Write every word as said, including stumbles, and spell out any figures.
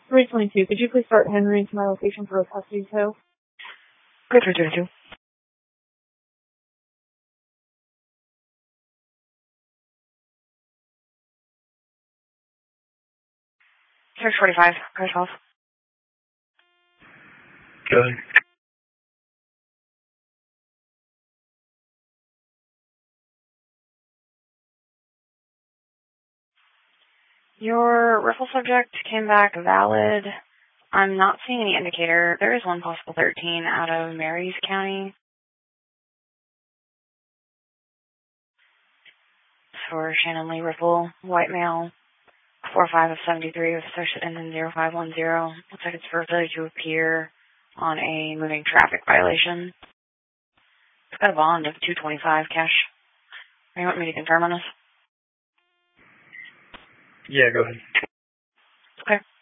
three twenty-two, could you please start Henry to my location for a custody tow? Good, three twenty-two. six forty-five, crash off. Good. Your riffle subject came back valid. I'm not seeing any indicator. There is one possible thirteen out of Marys County. For Shannon Lee Riffle, white male, four five of seventy-three with associate ending zero five one zero. Looks like it's for failure to appear on a moving traffic violation. It's got a bond of two twenty-five cash. Are you want me to confirm on this? Yeah, go ahead. Okay.